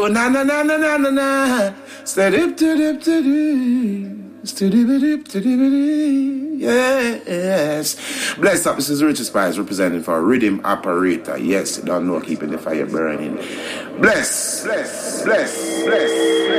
Oh, na na na na na na na. Stadip to dip to do. Yes. Bless up, this is Richard Spice representing for Rhythm Operator. Yes, you don't know, keeping the fire burning. Bless, bless, bless, bless.